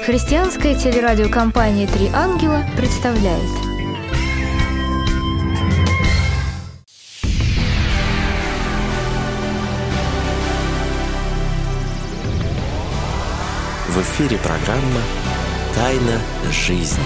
Христианская телерадиокомпания «Три ангела» представляет. В эфире программа «Тайна жизни».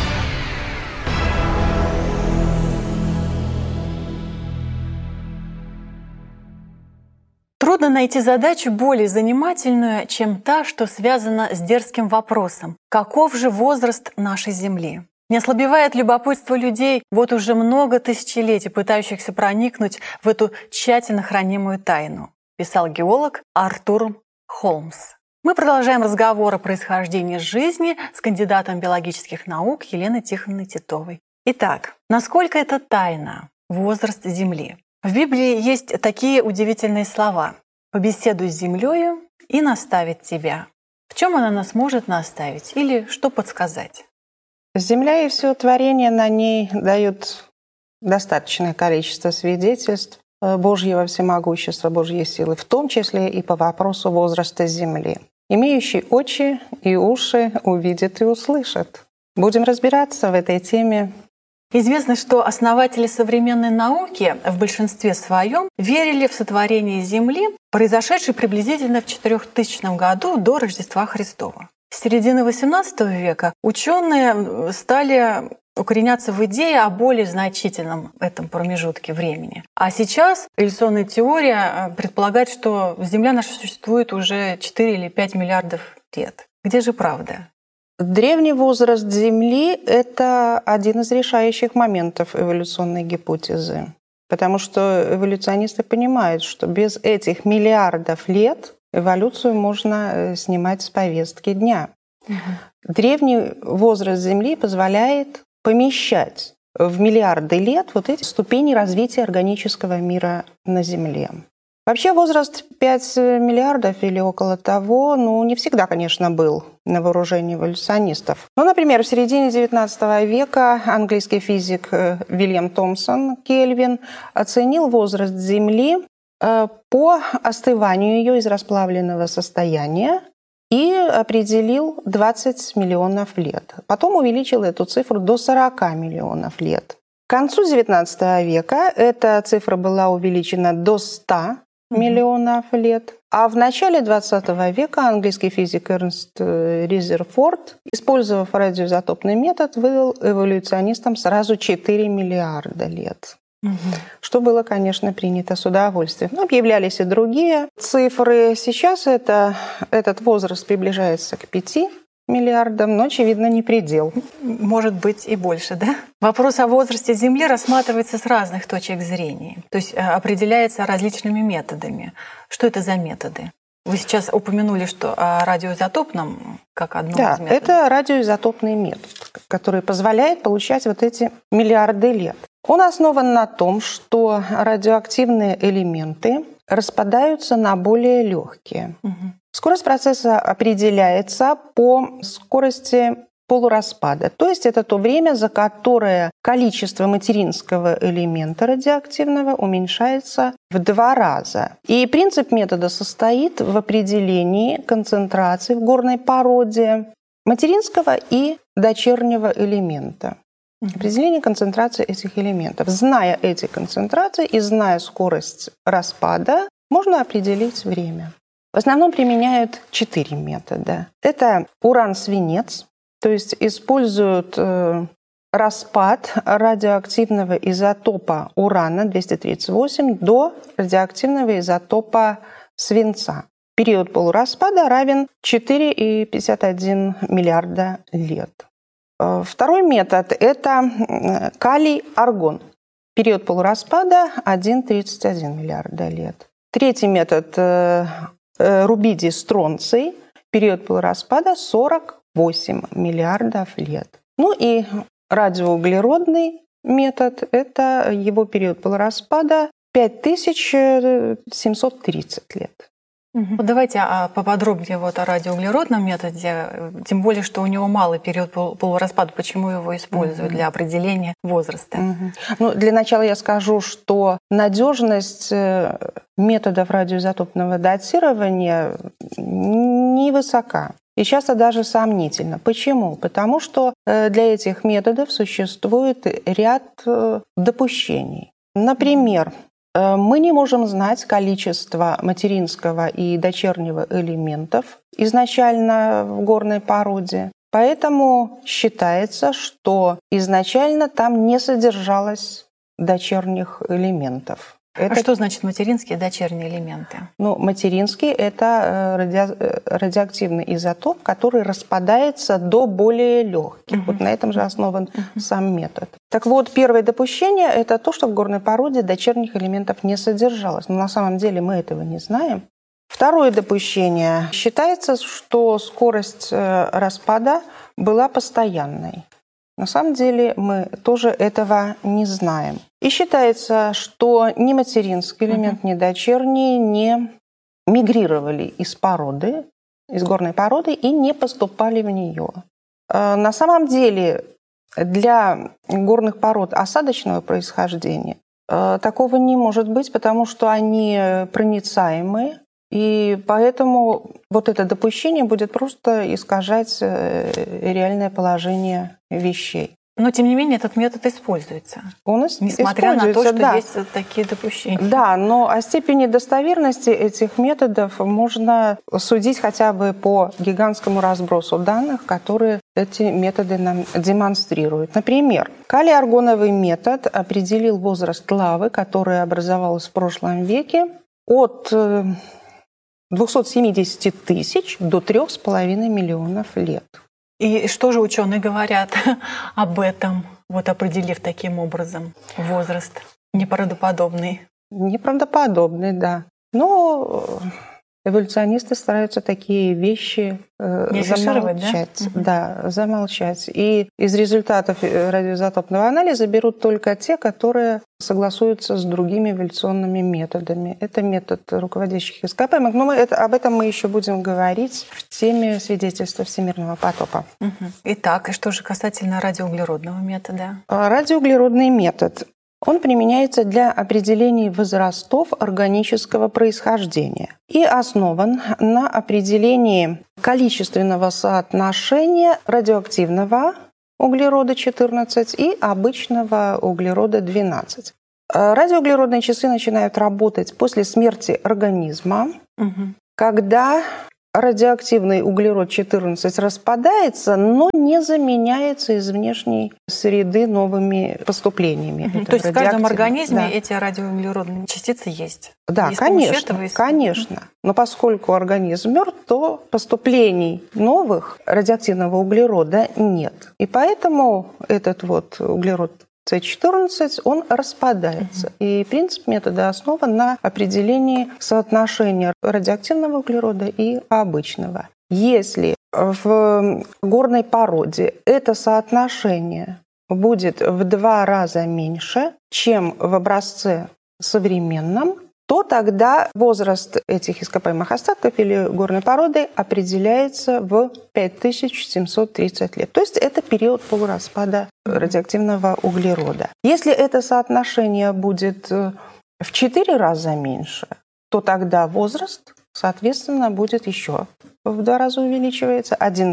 Трудно найти задачу более занимательную, чем та, что связана с дерзким вопросом: каков же возраст нашей Земли? Не ослабевает любопытство людей, вот уже много тысячелетий пытающихся проникнуть в эту тщательно хранимую тайну, писал геолог Артур Холмс. Мы продолжаем разговор о происхождении жизни с кандидатом биологических наук Еленой Тихоновной Титовой. Итак, насколько это тайна, возраст Земли? В Библии есть такие удивительные слова: «Побеседуй с землею и наставит тебя». В чем она нас может наставить или что подсказать? Земля и все творение на ней дают достаточное количество свидетельств Божьего всемогущества, Божьей силы, в том числе и по вопросу возраста Земли. Имеющий очи и уши увидит и услышит. Будем разбираться в этой теме. Известно, что основатели современной науки в большинстве своем верили в сотворение Земли, произошедшее приблизительно в 4000 году до Рождества Христова. С середины XVIII века ученые стали укореняться в идее о более значительном этом промежутке времени. А сейчас эволюционная теория предполагает, что Земля наша существует уже 4 или 5 миллиардов лет. Где же правда? Древний возраст Земли — это один из решающих моментов эволюционной гипотезы. Потому что эволюционисты понимают, что без этих миллиардов лет эволюцию можно снимать с повестки дня. Древний возраст Земли позволяет помещать в миллиарды лет вот эти ступени развития органического мира на Земле. Вообще возраст 5 миллиардов или около того, не всегда, конечно, был на вооружении эволюционистов. Например, в середине XIX века английский физик Вильям Томсон Кельвин оценил возраст Земли по остыванию ее из расплавленного состояния и определил 20 миллионов лет. Потом увеличил эту цифру до 40 миллионов лет. К концу XIX века эта цифра была увеличена до 100 миллионов лет. А в начале XX века английский физик Эрнст Резерфорд, использовав радиоизотопный метод, выдал эволюционистам сразу 4 миллиарда лет. Что было, конечно, принято с удовольствием. Но объявлялись и другие цифры. Сейчас этот возраст приближается к 5 миллиардам, но, очевидно, не предел. Может быть и больше, да? Вопрос о возрасте Земли рассматривается с разных точек зрения, то есть определяется различными методами. Что это за методы? Вы сейчас упомянули, что о радиоизотопном как одном из методов. Да, это радиоизотопный метод, который позволяет получать вот эти миллиарды лет. Он основан на том, что радиоактивные элементы распадаются на более легкие. Скорость процесса определяется по скорости полураспада. То есть это то время, за которое количество материнского элемента радиоактивного уменьшается в 2 раза. И принцип метода состоит в определении концентрации в горной породе материнского и дочернего элемента. Определение концентрации этих элементов. Зная эти концентрации и зная скорость распада, можно определить время. В основном применяют 4 метода. Это уран-свинец, то есть используют распад радиоактивного изотопа урана-238 до радиоактивного изотопа свинца. Период полураспада равен 4,51 миллиарда лет. Второй метод – это калий-аргон. Период полураспада – 1,31 миллиарда лет. Третий метод – рубидий-стронций. Период полураспада – 48 миллиардов лет. И радиоуглеродный метод – это его период полураспада – 5730 лет. Давайте поподробнее о радиоуглеродном методе, тем более, что у него малый период полураспада. Почему его используют для определения возраста? Для начала я скажу, что надежность методов радиоизотопного датирования невысока. и часто даже сомнительно. Почему? Потому что для этих методов существует ряд допущений. Например, мы не можем знать количество материнского и дочернего элементов изначально в горной породе, поэтому считается, что изначально там не содержалось дочерних элементов. А что значит материнские и дочерние элементы? Материнский – это радиоактивный изотоп, который распадается до более легких. Вот на этом же основан сам метод. Так вот, первое допущение – это то, что в горной породе дочерних элементов не содержалось. Но на самом деле мы этого не знаем. Второе допущение. Считается, что скорость распада была постоянной. На самом деле мы тоже этого не знаем. И считается, что ни материнский элемент, ни дочерний не мигрировали из породы, из горной породы и не поступали в нее. На самом деле для горных пород осадочного происхождения такого не может быть, потому что они проницаемые. И поэтому вот это допущение будет просто искажать реальное положение вещей. Но, тем не менее, этот метод используется. Он несмотря на то, что есть такие допущения. Да, но о степени достоверности этих методов можно судить хотя бы по гигантскому разбросу данных, которые эти методы нам демонстрируют. Например, калий-аргоновый метод определил возраст лавы, которая образовалась в прошлом веке, от 270 тысяч до 3,5 миллионов лет. И что же ученые говорят об этом, вот определив таким образом возраст неправдоподобный? Неправдоподобный, да. Но эволюционисты стараются такие вещи замолчать. Да, замолчать. И из результатов радиоизотопного анализа берут только те, которые согласуются с другими эволюционными методами. Это метод руководящих ископаемых. Но об этом мы еще будем говорить в теме свидетельства всемирного потопа. Итак, и что же касательно радиоуглеродного метода? Радиоуглеродный метод. Он применяется для определения возрастов органического происхождения и основан на определении количественного соотношения радиоактивного углерода 14 и обычного углерода 12. Радиоуглеродные часы начинают работать после смерти организма, когда радиоактивный углерод 14 распадается, но не заменяется из внешней среды новыми поступлениями. То есть в каждом организме эти радиоуглеродные частицы есть? Да, конечно. Но поскольку организм мертв, то поступлений новых радиоактивного углерода нет. И поэтому этот вот углерод С14, он распадается. И принцип метода основан на определении соотношения радиоактивного углерода и обычного. Если в горной породе это соотношение будет в 2 раза меньше, чем в образце современном, то тогда возраст этих ископаемых остатков или горной породы определяется в 5730 лет. То есть это период полураспада радиоактивного углерода. Если это соотношение будет в 4 раза меньше, то тогда возраст, соответственно, будет еще в 2 раза увеличивается,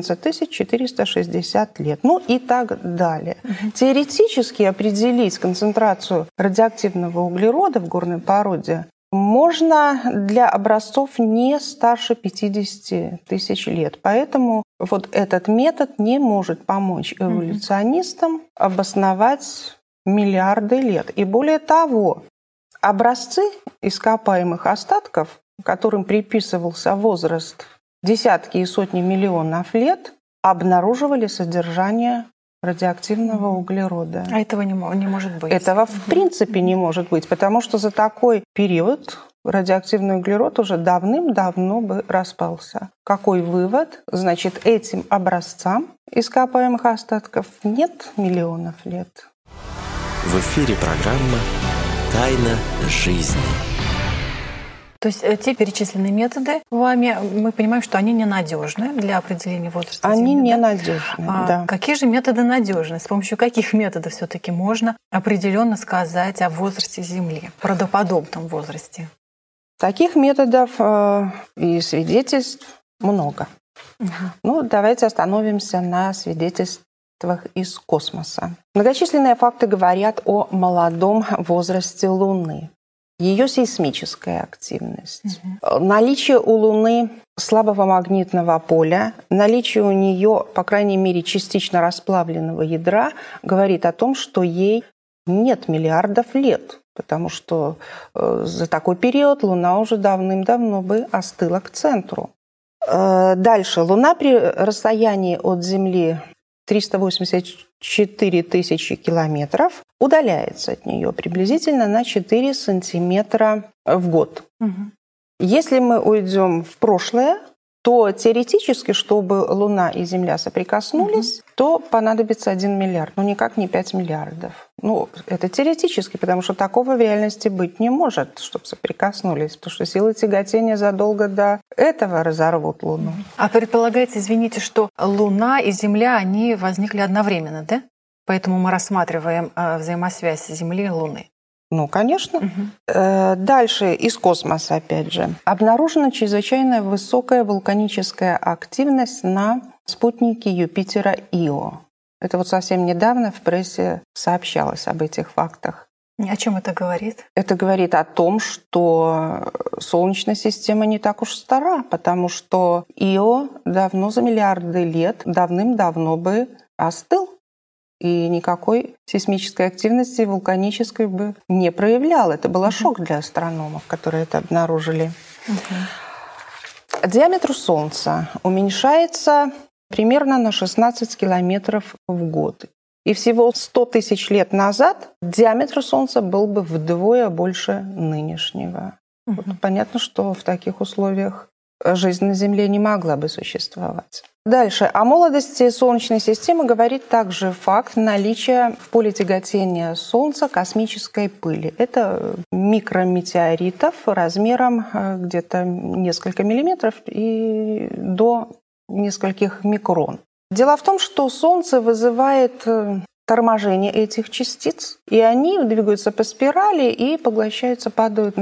11460 лет. Ну и так далее. Теоретически определить концентрацию радиоактивного углерода в горной породе можно для образцов не старше 50 тысяч лет. Поэтому вот этот метод не может помочь эволюционистам обосновать миллиарды лет. И более того, образцы ископаемых остатков, которым приписывался возраст десятки и сотни миллионов лет, обнаруживали содержание радиоактивного углерода. А этого не может быть? Этого в принципе не может быть, потому что за такой период радиоактивный углерод уже давным-давно бы распался. Какой вывод? Значит, этим образцам ископаемых остатков нет миллионов лет. В эфире программа «Тайна жизни». То есть те перечисленные методы вами, мы понимаем, что они ненадежны для определения возраста Земли. Они ненадежны, да. Какие же методы надежны? С помощью каких методов все-таки можно определенно сказать о возрасте Земли, правдоподобном возрасте? Таких методов и свидетельств много. Ну, давайте остановимся на свидетельствах из космоса. Многочисленные факты говорят о молодом возрасте Луны. Ее сейсмическая активность, наличие у Луны слабого магнитного поля, наличие у нее, по крайней мере, частично расплавленного ядра говорит о том, что ей нет миллиардов лет, потому что за такой период Луна уже давным-давно бы остыла к центру. Дальше. Луна при расстоянии от Земли 384 тысячи километров удаляется от нее приблизительно на 4 сантиметра в год. Если мы уйдем в прошлое, то теоретически, чтобы Луна и Земля соприкоснулись, то понадобится 1 миллиард, но никак не 5 миллиардов. Ну, это теоретически, потому что такого в реальности быть не может, чтобы соприкоснулись, потому что силы тяготения задолго до этого разорвут Луну. А предполагается, извините, что Луна и Земля, они возникли одновременно, да? Поэтому мы рассматриваем взаимосвязь Земли и Луны. Ну, конечно. Дальше из космоса, опять же. Обнаружена чрезвычайно высокая вулканическая активность на спутнике Юпитера Ио. Это вот совсем недавно в прессе сообщалось об этих фактах. О чем это говорит? Это говорит о том, что Солнечная система не так уж стара, потому что Ио давно, за миллиарды лет, давным-давно бы остыл. И никакой сейсмической активности вулканической бы не проявлял. Это был шок для астрономов, которые это обнаружили. Диаметр Солнца уменьшается примерно на 16 километров в год. И всего 100 тысяч лет назад диаметр Солнца был бы вдвое больше нынешнего. Вот понятно, что в таких условиях жизнь на Земле не могла бы существовать. Дальше. О молодости Солнечной системы говорит также факт наличия в поле тяготения Солнца космической пыли. Это микрометеоритов размером где-то несколько миллиметров и до нескольких микрон. Дело в том, что Солнце вызывает торможение этих частиц, и они двигаются по спирали и поглощаются, падают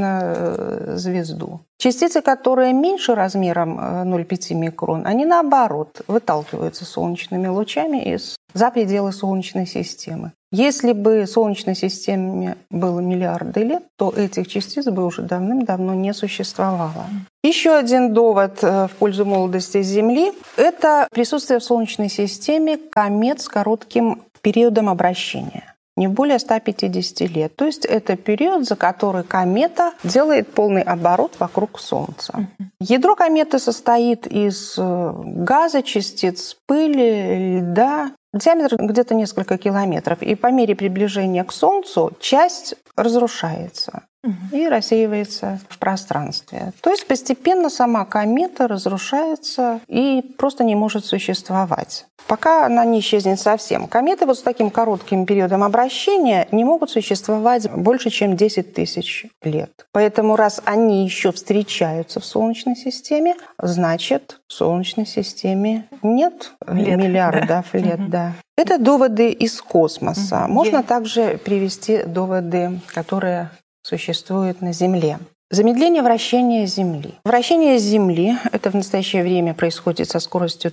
на звезду. Частицы, которые меньше размером 0,5 микрон, они наоборот выталкиваются солнечными лучами за пределы Солнечной системы. Если бы Солнечной системе было миллиарды лет, то этих частиц бы уже давным-давно не существовало. Еще один довод в пользу молодости Земли – это присутствие в Солнечной системе комет с коротким периодом обращения, не более 150 лет. То есть это период, за который комета делает полный оборот вокруг Солнца. Ядро кометы состоит из газа, частиц пыли, льда. Диаметр где-то несколько километров. И по мере приближения к Солнцу часть разрушается и рассеивается в пространстве. То есть постепенно сама комета разрушается и просто не может существовать, пока она не исчезнет совсем. Кометы вот с таким коротким периодом обращения не могут существовать больше, чем 10 тысяч лет. Поэтому раз они еще встречаются в Солнечной системе, значит, в Солнечной системе нет миллиардов лет. Да. Это доводы из космоса. Можно также привести доводы, которые существует на Земле. Замедление вращения Земли. Вращение Земли, это в настоящее время происходит со скоростью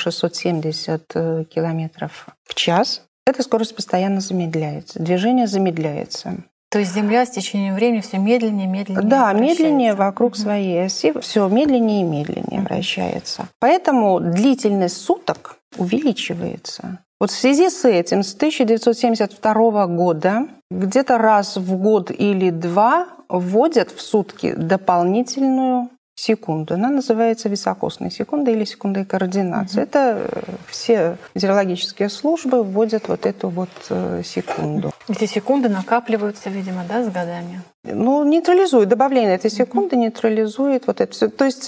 1670 километров в час. Эта скорость постоянно замедляется, движение замедляется. То есть Земля с течением времени все медленнее, медленнее Да, медленнее вокруг своей оси, все медленнее и медленнее вращается. Поэтому длительность суток увеличивается. Вот в связи с этим с 1972 года где-то раз в год или два вводят в сутки дополнительную секунду. Она называется високосной секундой или секундой координации. Это все метеорологические службы вводят вот эту вот секунду. Эти секунды накапливаются, видимо, да, с годами? Ну, нейтрализует. Добавление этой секунды нейтрализует вот это все. То есть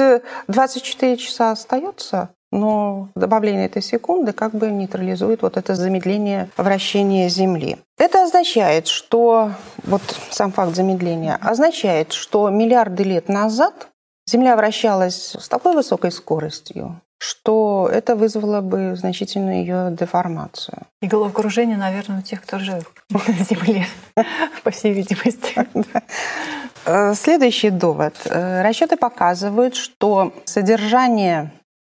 24 часа остается, но добавление этой секунды как бы нейтрализует вот это замедление вращения Земли. Это означает, что вот сам факт замедления означает, что миллиарды лет назад Земля вращалась с такой высокой скоростью, что это вызвало бы значительную ее деформацию. И головокружение, наверное, у тех, кто жив на Земле, по всей видимости. Следующий довод. Расчеты показывают, что содержание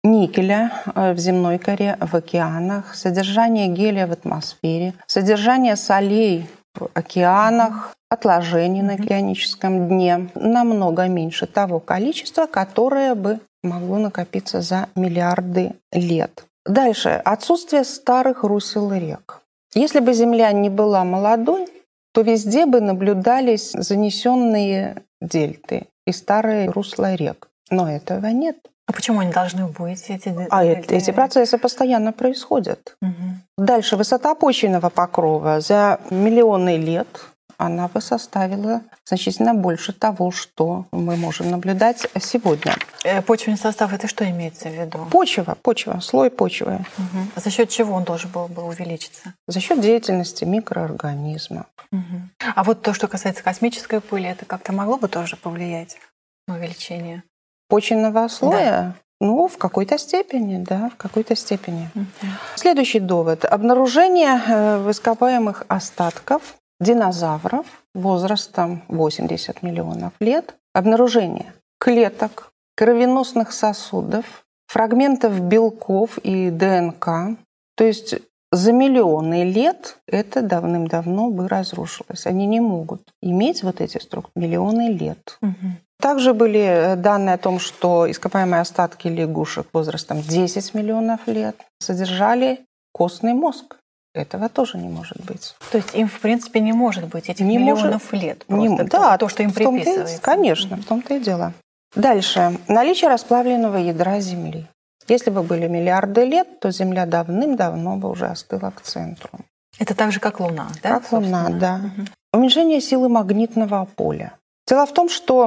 никеля в земной коре, в океанах, содержание гелия в атмосфере, содержание солей в океанах, отложений на океаническом дне намного меньше того количества, которое бы могло накопиться за миллиарды лет. Дальше. Отсутствие старых русел рек. Если бы Земля не была молодой, то везде бы наблюдались занесенные дельты и старые русла рек. Но этого нет. А почему они должны быть? Эти процессы постоянно происходят. Дальше. Высота почвенного покрова за миллионы лет она бы составила значительно больше того, что мы можем наблюдать сегодня. Почвенный состав — это что имеется в виду? Почва, слой почвы. За счет чего он должен был бы увеличиться? За счет деятельности микроорганизмов. А вот то, что касается космической пыли, это как-то могло бы тоже повлиять на увеличение? Почвенного слоя? Да. В какой-то степени, да, в какой-то степени. Следующий довод. Обнаружение ископаемых остатков динозавров возрастом 80 миллионов лет, обнаружение клеток, кровеносных сосудов, фрагментов белков и ДНК. То есть за миллионы лет это давным-давно бы разрушилось. Они не могут иметь вот эти структуры миллионы лет. Также были данные о том, что ископаемые остатки лягушек возрастом 10 миллионов лет содержали костный мозг. Этого тоже не может быть. То есть им, в принципе, не может быть этих миллионов лет. Просто да, то, что им приписывается. Конечно, в том-то и дело. Дальше. Наличие расплавленного ядра Земли. Если бы были миллиарды лет, то Земля давным-давно бы уже остыла к центру. Это так же, как Луна, да? Как Луна, да. Уменьшение силы магнитного поля. Дело в том, что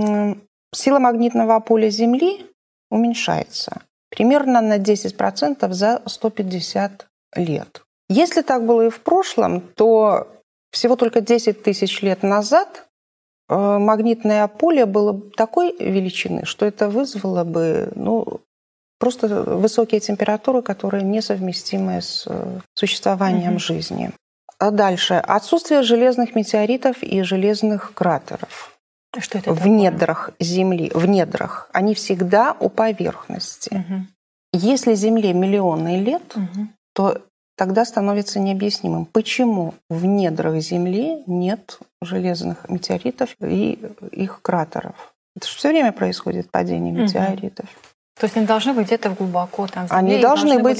сила магнитного поля Земли уменьшается примерно на 10% за 150 лет. Если так было и в прошлом, то всего только 10 тысяч лет назад магнитное поле было такой величины, что это вызвало бы просто высокие температуры, которые несовместимы с существованием жизни. А дальше. Отсутствие железных метеоритов и железных кратеров. Что это в недрах Земли. В недрах. Они всегда у поверхности. Если Земле миллионы лет, то тогда становится необъяснимым, почему в недрах Земли нет железных метеоритов и их кратеров. Это же все время происходит падение метеоритов. То есть они должны быть где-то глубоко там в земле. Они должны быть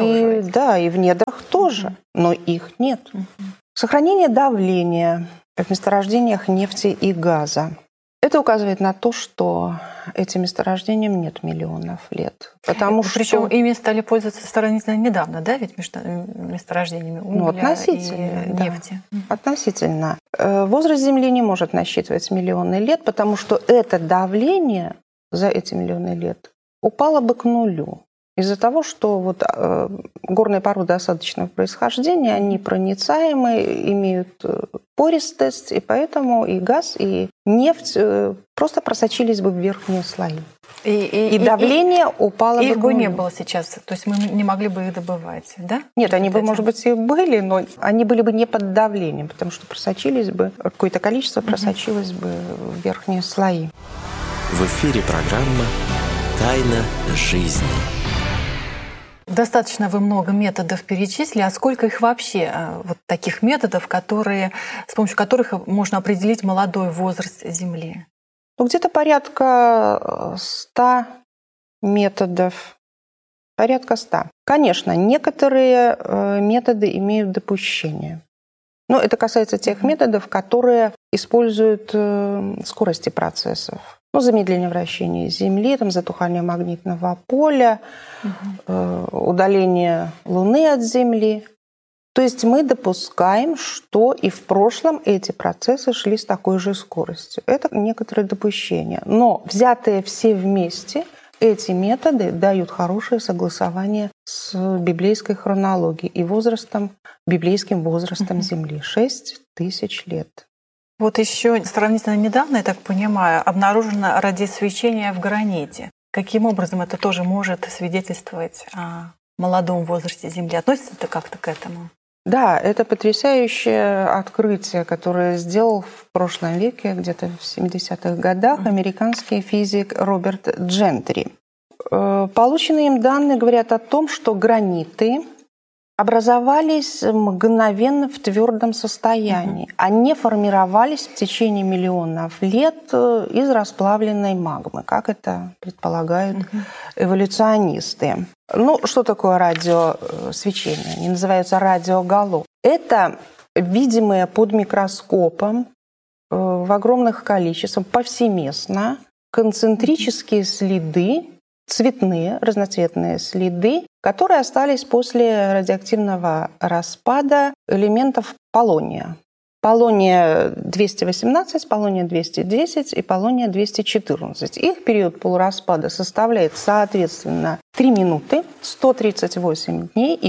и в недрах тоже, но их нет. Сохранение давления в месторождениях нефти и газа. Это указывает на то, что этим месторождениям нет миллионов лет. Причем ими стали пользоваться сравнительно недавно, да, ведь месторождениями угля и нефти. Относительно. Возраст Земли не может насчитывать миллионы лет, потому что это давление за эти миллионы лет упало бы к нулю. Из-за того, что горные породы осадочного происхождения, они проницаемы, имеют пористость, и поэтому и газ, и нефть просто просочились бы в верхние слои. И давление упало бы к нулю. Их бы не было сейчас, то есть мы не могли бы их добывать, да? Нет, они бы, может быть, и были, но они были бы не под давлением, потому что просочились бы, какое-то количество просочилось бы в верхние слои. В эфире программа «Тайна жизни». Достаточно вы много методов перечислили, а сколько их вообще, таких методов, с помощью которых можно определить молодой возраст Земли? Где-то порядка 100 методов. Порядка 100. Конечно, некоторые методы имеют допущение. Но это касается тех методов, которые используют скорости процессов. Замедление вращения Земли, затухание магнитного поля, удаление Луны от Земли. То есть мы допускаем, что и в прошлом эти процессы шли с такой же скоростью. Это некоторые допущения. Но взятые все вместе, эти методы дают хорошее согласование с библейской хронологией и библейским возрастом Земли. 6 тысяч лет. Еще сравнительно недавно, я так понимаю, обнаружено радиосвечение в граните. Каким образом это тоже может свидетельствовать о молодом возрасте Земли? Относится это как-то к этому? Да, это потрясающее открытие, которое сделал в прошлом веке, где-то в 70-х годах, американский физик Роберт Джентри. Полученные им данные говорят о том, что граниты образовались мгновенно в твердом состоянии. Они формировались в течение миллионов лет из расплавленной магмы, как это предполагают эволюционисты. Ну, что такое радиосвечение? Они называются радиогало. Это видимые под микроскопом в огромных количествах повсеместно концентрические следы, цветные, разноцветные следы, которые остались после радиоактивного распада элементов полония. Полония-218, полония-210 и полония-214. Их период полураспада составляет, соответственно, 3 минуты, 138 дней и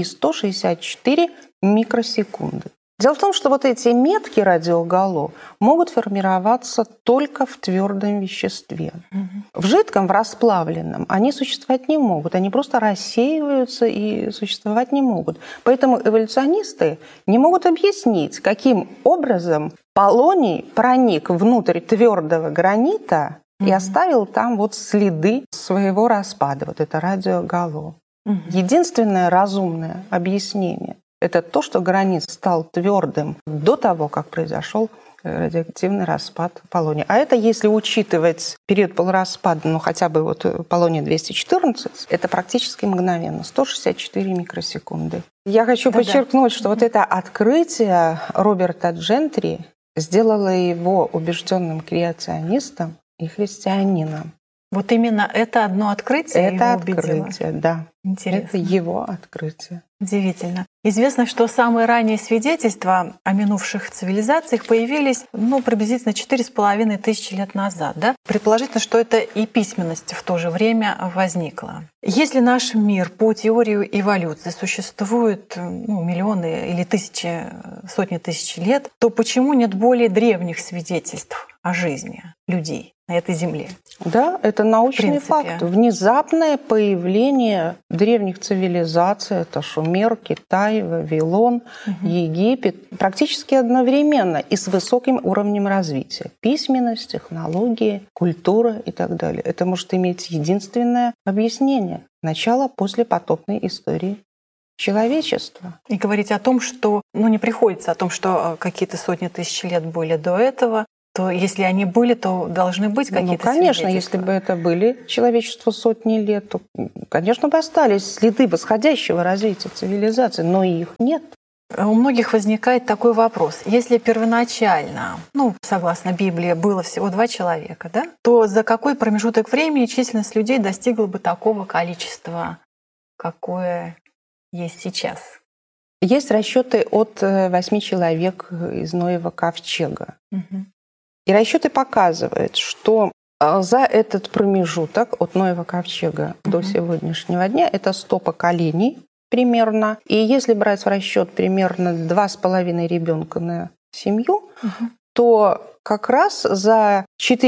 164 микросекунды. Дело в том, что вот эти метки радиогало могут формироваться только в твердом веществе. В жидком, в расплавленном они существовать не могут. Они просто рассеиваются и существовать не могут. Поэтому эволюционисты не могут объяснить, каким образом полоний проник внутрь твердого гранита и оставил там вот следы своего распада. Вот это радиогало. Единственное разумное объяснение – это то, что гранит стал твердым до того, как произошел радиоактивный распад полония. А это, если учитывать период полураспада, ну хотя бы вот полония-214, это практически мгновенно, 164 микросекунды. Я хочу подчеркнуть, что вот это открытие Роберта Джентри сделало его убежденным креационистом и христианином. Вот именно это одно открытие это его открытие, убедило? Да. Интересно. Это его открытие. Удивительно. Известно, что самые ранние свидетельства о минувших цивилизациях появились приблизительно 4,5 тысячи лет назад. Да? Предположительно, что это и письменность в то же время возникла. Если наш мир по теории эволюции существует миллионы или тысячи, сотни тысяч лет, то почему нет более древних свидетельств о жизни людей на этой Земле? Да, это научный факт. Внезапное появление древних цивилизаций, это Шумер, Китай, Вавилон, Египет, практически одновременно и с высоким уровнем развития. Письменность, технологии, культура и так далее. Это может иметь единственное объяснение – начало послепотопной истории человечества. И говорить о том, что не приходится о том, что какие-то сотни тысяч лет были до этого, то если они были, то должны быть какие-то конечно, свидетельства. если бы это были человечеству сотни лет, то, конечно, бы остались следы восходящего развития цивилизации, но их нет. У многих возникает такой вопрос. Если первоначально, согласно Библии, было всего 2 человека, да, то за какой промежуток времени численность людей достигла бы такого количества, какое есть сейчас? Есть расчеты от 8 человек из Ноева ковчега. И расчеты показывают, что за этот промежуток от Ноева ковчега до сегодняшнего дня это 100 поколений примерно. И если брать в расчет примерно 2,5 ребенка на семью, то как раз за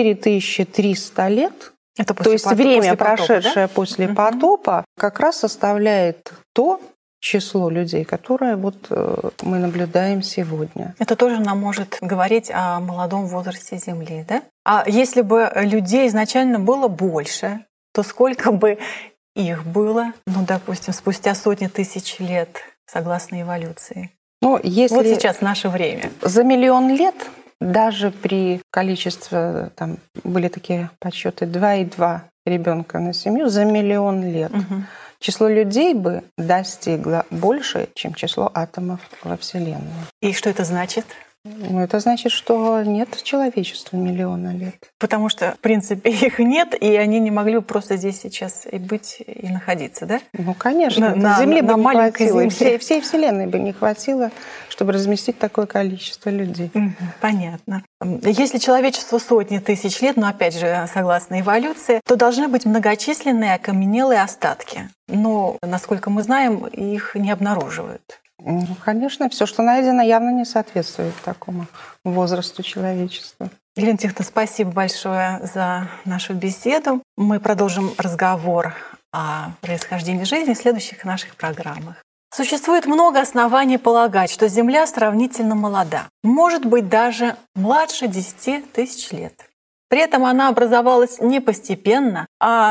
4300 лет, то есть время, прошедшее после потопа, как раз составляет то число людей, которое мы наблюдаем сегодня. Это тоже нам может говорить о молодом возрасте Земли, да? А если бы людей изначально было больше, то сколько бы их было, допустим, спустя сотни тысяч лет, согласно эволюции? Если вот сейчас наше время. За миллион лет, даже при количестве, были такие подсчеты, 2,2 ребенка на семью за миллион лет, число людей бы достигло больше, чем число атомов во Вселенной. И что это значит? Это значит, что нет человечества миллиона лет. Потому что, в принципе, их нет, и они не могли бы просто здесь сейчас и быть, и находиться, да? Конечно. Земли бы не хватило, всей Вселенной бы не хватило, чтобы разместить такое количество людей. Понятно. Если человечеству сотни тысяч лет, но опять же, согласно эволюции, то должны быть многочисленные окаменелые остатки. Но, насколько мы знаем, их не обнаруживают. Конечно, все, что найдено, явно не соответствует такому возрасту человечества. Елена Тихоновна, спасибо большое за нашу беседу. Мы продолжим разговор о происхождении жизни в следующих наших программах. Существует много оснований полагать, что Земля сравнительно молода, может быть, даже младше 10 тысяч лет. При этом она образовалась не постепенно, а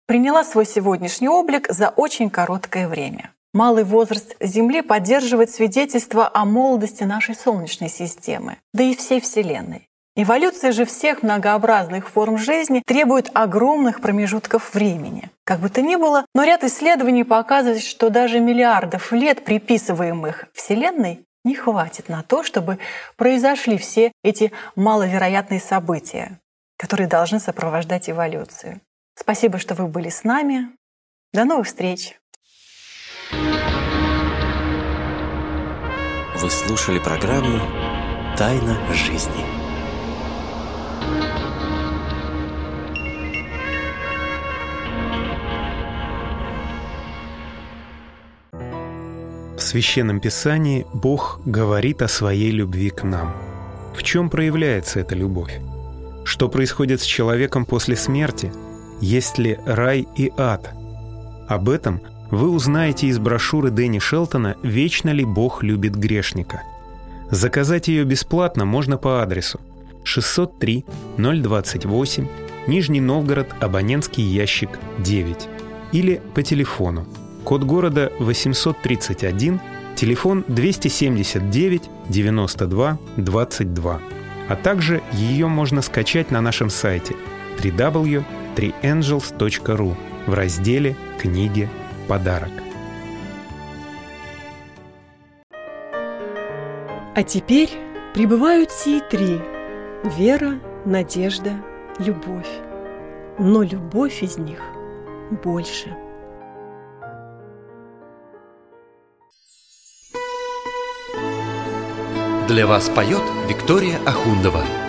приняла свой сегодняшний облик за очень короткое время. Малый возраст Земли поддерживает свидетельство о молодости нашей Солнечной системы, да и всей Вселенной. Эволюция же всех многообразных форм жизни требует огромных промежутков времени. Как бы то ни было, но ряд исследований показывает, что даже миллиардов лет, приписываемых Вселенной, не хватит на то, чтобы произошли все эти маловероятные события, которые должны сопровождать эволюцию. Спасибо, что вы были с нами. До новых встреч! Вы слушали программу «Тайна жизни». В Священном Писании Бог говорит о своей любви к нам. В чем проявляется эта любовь? Что происходит с человеком после смерти? Есть ли рай и ад? Об этом вы узнаете из брошюры Дэнни Шелтона «Вечно ли Бог любит грешника?». Заказать ее бесплатно можно по адресу 603 028, Нижний Новгород, абонентский ящик 9, или по телефону, код города 831, телефон 279 92 22. А также ее можно скачать на нашем сайте www.3angels.ru в разделе «Книги. Подарок». А теперь прибывают сии три – вера, надежда, любовь. Но любовь из них больше. Для вас поет Виктория Ахундова.